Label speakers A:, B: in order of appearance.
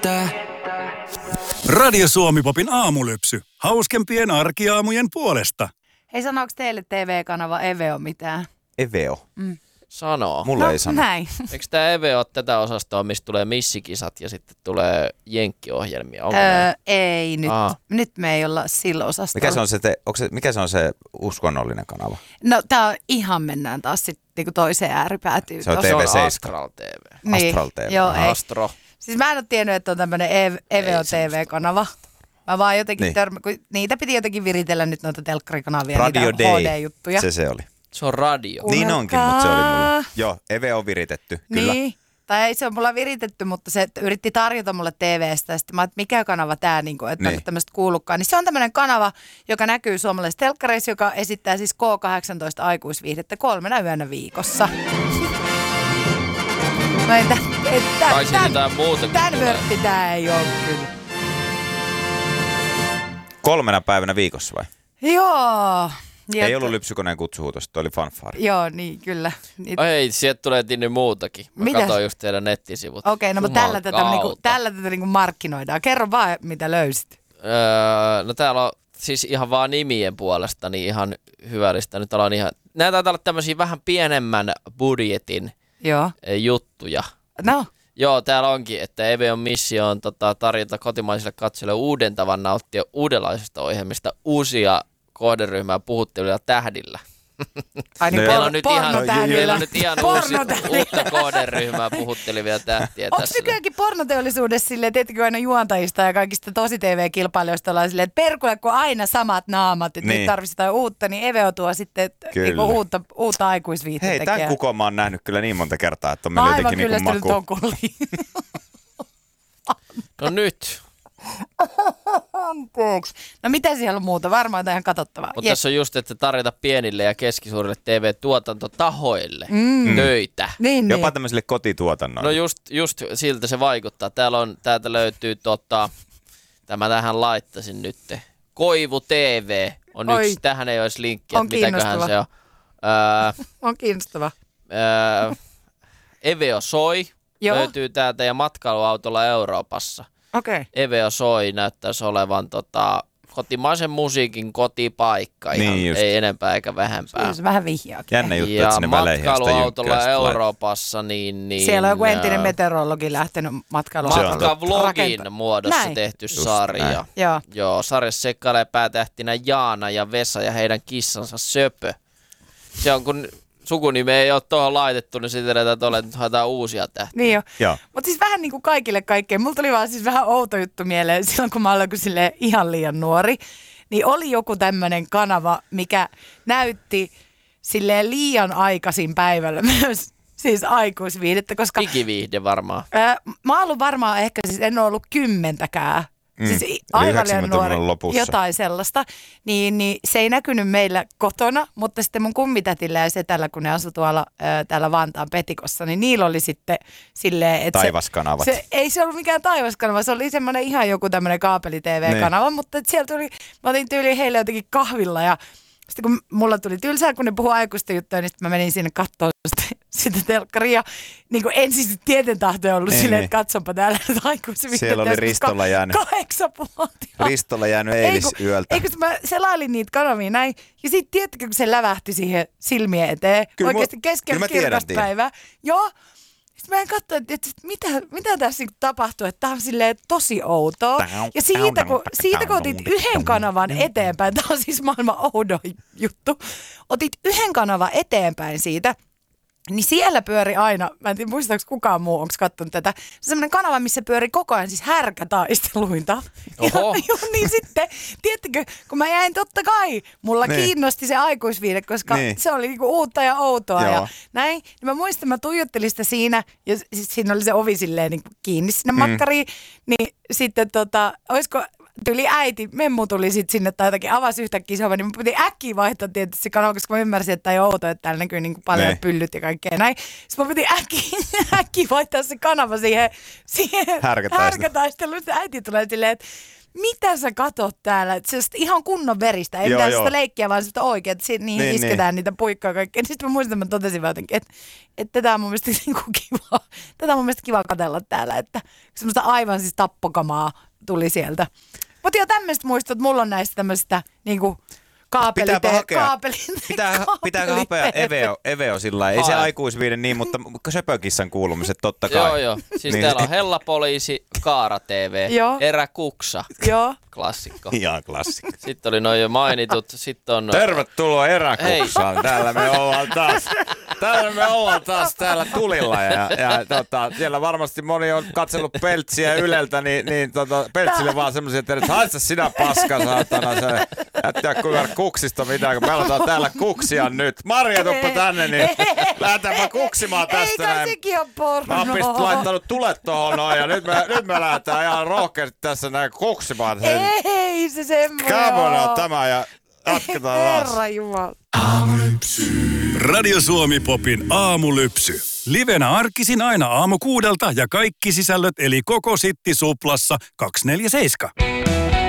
A: Radio Suomi-popin aamulypsy. Hauskempien arkiaamujen puolesta.
B: Hei, sanooko teille TV-kanava Eveo mitään?
C: Eveo?
D: Sanoo.
C: Mulle ei sano.
B: Näin.
D: Eikö tämä Eveo ole tätä osastoa, mistä tulee missikisat ja sitten tulee jenkkiohjelmia?
B: Ei nyt. Nyt me ei olla sillä osastolla.
C: Mikä se on se uskonnollinen kanava?
B: No tää on ihan mennään taas sitten niinku toiseen ääripäätyyn.
C: Se on
D: Se on
C: TV7.
D: Astral TV.
B: Niin.
C: Astral TV.
B: Joo, ei.
D: Astro.
B: Siis mä en ole tiennyt, että on tämmönen Eveo TV-kanava. Mä vaan jotenkin kun niitä piti jotenkin viritellä nyt noita telkkarikanavia,
C: Radio
B: niitä
C: Day.
B: HD-juttuja.
C: Se oli.
D: Se on radio.
C: Niin onkin, mutta se oli mulla. Joo, Eveo on viritetty, kyllä.
B: Niin. Tai ei se on mulla viritetty, mutta se yritti tarjota mulle TV:stä. Ja sitten mä että mikä kanava tää, niinku, että
C: Niin.
B: tämmöistä kuullutkaan. Niin se on tämmöinen kanava, joka näkyy suomalaisissa telkkareissa, joka esittää siis K18 aikuisviihdettä 3 yönä viikossa.
D: Kai siinä jotain muutakin
B: Tän
D: tulee.
B: vörtti tää ei oo kyllä.
C: 3 päivänä viikossa vai?
B: Joo.
C: Ei ollut lypsykoneen kutsuhuutosta, toi oli fanfari.
B: Joo, niin kyllä. Niin.
D: Ei, sieltä tulee tinny muutakin. Mä
B: Mitä?
D: katsoin just teidän nettisivut.
B: Okei, no mutta tällä
D: Jumakauta.
B: tätä niinku markkinoidaan. Kerro vaan, mitä löysit.
D: No täällä on siis ihan vaan nimien puolesta niin ihan hyvällistä. Nyt on ihan, nämä taitaa olla tämmöisiä vähän pienemmän budjetin
B: Joo.
D: juttuja.
B: No.
D: Joo, täällä onkin, että Eveon missio on tarjota kotimaisille katsojille uuden tavan nauttia uudenlaisista ohjelmista, uusia kohderyhmää puhutteluja tähdillä.
B: Ai niin,
D: Meillä on nyt
B: pornotähdillä.
D: uutta kohderyhmää puhuttelevia tähtiä
B: Onko
D: tässä.
B: nykyäänkin pornoteollisuudessa silleen, tietenkin aina juontajista ja kaikista tosi TV-kilpailijoista ollaan silleen, että perkule, kun aina samat naamat, että
C: Niin.
B: nyt tarvitsisi jotain uutta, niin Eveo tuo sitten niinku uutta aikuisviihteen
C: Hei, tämän kukon mä oon nähnyt kyllä niin monta kertaa, että on
B: Mä
C: meillä
B: aivan
C: jotenkin niinku
B: kyllästynyt
C: maku.
B: ton kulliin.
D: No nyt.
B: Anteeksi. No mitä siellä on muuta? Varmaan jotain ihan katsottavaa.
D: Mutta tässä on just, että tarjota pienille ja keskisuurille TV-tuotantotahoille töitä.
B: Niin,
C: Jopa
B: niin.
C: tämmöisille kotituotannoille.
D: No just siltä se vaikuttaa. Täältä löytyy tämä tähän laittaisin nyt. Koivu TV on
B: Oi.
D: yksi. Tähän ei olisi linkkiä,
B: On
D: että mitäköhän
B: kiinnostava.
D: se on.
B: On kiinnostava.
D: Eveo Soi
B: Joo.
D: löytyy täältä ja matkailuautolla Euroopassa.
B: Okei.
D: Eveo Soi näyttäisi olevan kotimaisen musiikin kotipaikka. Ihan,
C: Niin just.
D: ei enempää eikä vähempää.
B: Se vähän vihjaakin.
C: Jännä juttu,
D: Ja
C: että sinne väleihin on sitä
D: matkailuautolla
C: jynkkyä
D: Euroopassa, niin
B: Siellä on joku entinen meteorologi lähtenyt matkailuautolla.
D: matkavlogin muodossa
B: Näin.
D: tehty
C: Just
D: sarja.
C: näin.
B: Joo.
D: Joo, sarjassa seikkailee päätähtinä Jaana ja Vesa ja heidän kissansa Söpö. Se on, kun sukunimi ei ole tuohon laitettu, niin sitten edetään tuolle, että nyt haetaan uusia tähtiä.
B: Niin jo.
C: Joo.
B: Mutta siis vähän niin kuin kaikille kaikkeen. Mulla tuli vaan siis vähän outo juttu mieleen silloin, kun mä olin ihan liian nuori. Niin oli joku tämmöinen kanava, mikä näytti silleen liian aikaisin päivällä myös siis aikuisviihdettä, koska
D: Digiviihde varmaan.
B: mä oon ollut varmaan ehkä, siis en ole ollut 10-kään. Siis
C: Eli
B: aivan liian
C: 90-luvun
B: nuori,
C: lopussa.
B: jotain sellaista. Niin se ei näkynyt meillä kotona, mutta sitten mun kummitätillä ja setällä, kun ne asui tuolla täällä Vantaan Petikossa, niin niillä oli sitten silleen, että
C: Taivaskanavat.
B: ei se ollut mikään taivaskanava, se oli semmoinen ihan joku tämmöinen kaapeli-tv-kanava, mutta sieltä tuli, mä otin tyyliin heille jotenkin kahvilla ja sitten kun mulla tuli tylsää, kun ne puhui aikuista juttuja, niin sitten mä menin sinne katsoa sitä telkkaria. Niin kuin ensin tieten tahtoja ollut silleen, että katsonpa täällä aikuisviihdettä.
C: Siellä oli Ristolla jäänyt.
B: 8-vuotias.
C: Ristolla jäänyt eilisyöltä.
B: Eikö mä selailin niitä kanavia näin, ja sitten tiedätkö, kun se lävähti siihen silmien eteen,
C: Kyllä
B: oikeasti
C: kyllä
B: keskellä
C: mä tiedän,
B: kirkasta päivää. Joo. Sitten mä en katso, että mitä tässä niinku tapahtuu, että tää on silleen tosi outoa. Ja siitä kun otit yhden kanavan eteenpäin, tää on siis maailman oudon juttu, otit yhden kanavan eteenpäin siitä, niin siellä pyöri aina, mä en tiedä muistaako kukaan muu, onko katsonut tätä, se on semmoinen kanava, missä pyöri koko ajan siis härkätaisteluita.
D: Oho.
B: Ja niin sitten, tiedättekö, kun mä jäin totta kai, mulla
C: Niin.
B: kiinnosti se aikuisviide, koska
C: Niin.
B: se oli niinku uutta ja outoa
C: Joo.
B: ja näin. Niin mä muistan, mä tuijottelin sitä siinä, ja siis siinä oli se ovi silleen niinku kiinni sinne makkariin, niin sitten olisiko tyyli äiti, memmu tuli sitten sinne tai jotakin, avasi yhtäkkiä se ovi, niin mä piti äkkiä vaihtaa tietysti se kanava, koska mä ymmärsin, että ei ole outo, että täällä näkyy niinku paljon
C: Ne.
B: pyllyt ja kaikkea näin. Sitten mä piti äkkiä vaihtaa se kanava siihen
C: Härkätaisteluun.
B: härkätaisteluun. Sitten äiti tulee silleen, että mitä sä katot täällä? Et se on ihan kunnon veristä, ei mitään sitä leikkiä, vaan sitä oikein, että niihin isketään niitä puikkoja kaikkea. Sitten mä muistan, että mä totesin vaan jotenkin, että tätä on mun mielestä niinku kiva. Tätä on mun mielestä kiva katsella täällä, että semmoista aivan siis tappokamaa tuli sieltä. Mutta jo tämmöistä muistot, mulla on näistä tämmöistä niinku
C: Pitääkö hapea Eveo sillä lailla? Ei se aikuisviiden niin, mutta söpökissan kuulumiset totta kai.
D: Joo. Siis niin. Täällä on Hellapoliisi, Kaara TV, Eräkuksa.
B: Joo.
D: Klassikko.
C: Ihan klassikko.
D: Sitten oli noin jo mainitut. Sitten on...
C: Tervetuloa Eräkuksaan. Täällä me ollaan taas täällä tulilla. Ja siellä varmasti moni on katsellut Peltsiä Yleltä, niin Peltsille vaan semmoisia, että haista sinä paska, saatana. Se jättää kuinka kuksista mitään, kun me aletaan täällä kuksia nyt. Marja, tuppa tänne, niin lähdetäänpä kuksimaan tästä.
B: Ei kai sekin on porno.
C: Mä oon laittanut tulet tohon noin ja nyt me lähdetään ihan rohkeasti tässä näin kuksimaan.
B: Ei se semmoinen
C: Kamona tämä ja jatketaan taas.
B: Herra Jumala.
A: Radio Suomi Popin aamulypsy. Livenä arkisin aina aamu 6 ja kaikki sisällöt eli koko Sitti Suplassa 247.